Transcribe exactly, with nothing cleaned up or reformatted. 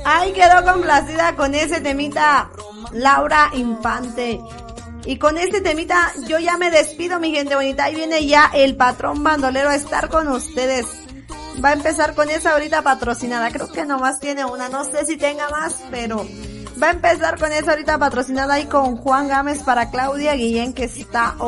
Ahí quedó complacida con ese temita Laura Infante. Y con este temita yo ya me despido, mi gente bonita. Ahí viene ya el patrón bandolero a estar con ustedes. Va a empezar con esa ahorita patrocinada. Creo que nomás tiene una, no sé si tenga más, pero va a empezar con esa ahorita patrocinada ahí con Juan Gámez para Claudia Guillén, que está